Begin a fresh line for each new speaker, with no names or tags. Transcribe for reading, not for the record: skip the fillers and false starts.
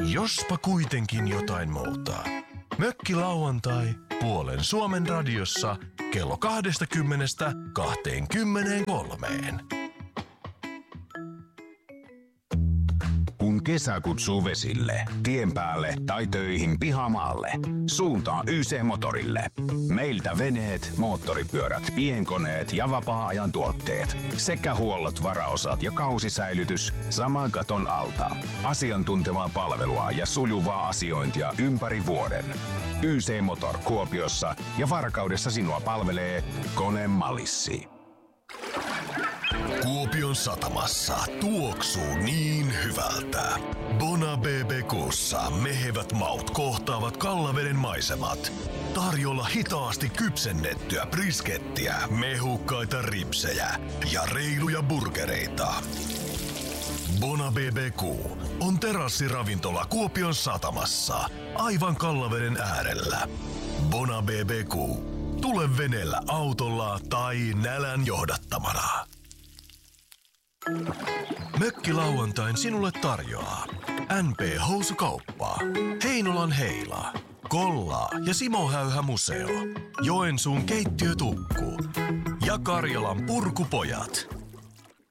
Jospa kuitenkin jotain muuta. Mökkilauantai puolen Suomen radiossa kello 20:23.
Kun kesä kutsuu vesille, tien päälle tai töihin pihamaalle, suuntaa YC-motorille. Meiltä veneet, moottoripyörät, pienkoneet ja vapaa-ajan tuotteet sekä huollot, varaosat ja kausisäilytys saman katon alta. Asiantuntevaa palvelua ja sujuvaa asiointia ympäri vuoden. YC-motor Kuopiossa ja Varkaudessa sinua palvelee Kone Malissi.
Kuopion satamassa tuoksuu niin hyvältä. Bona BBQ:ssa mehevät maut kohtaavat Kallaveden maisemat. Tarjolla hitaasti kypsennettyä briskettiä, mehukkaita ripsejä ja reiluja burgereita. Bona BBQ on terassiravintola Kuopion satamassa, aivan Kallaveden äärellä. Bona BBQ. Tule veneellä, autolla tai nälän johdattamana. Mökkilauantain sinulle tarjoaa NP Housukauppa, Heinolan Heila, Kolla ja Simo Häyhä Museo, Joensuun keittiötukku ja Karjalan Purkupojat.